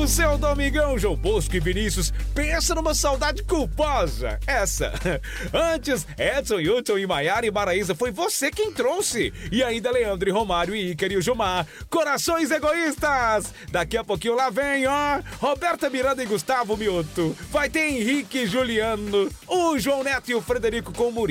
seu Domingão, João Bosco e Vinícius, pensa numa saudade culposa. Essa. Antes, Edson, Hilton e Maiara e Maraísa, foi você quem trouxe. E ainda Leandro e Romário e Ícaro e o Gilmar. Corações egoístas. Daqui a pouquinho lá vem, ó, Roberta Miranda e Gustavo Mioto. Vai ter Henrique e Juliano, o João Neto e o Frederico com o Murilo.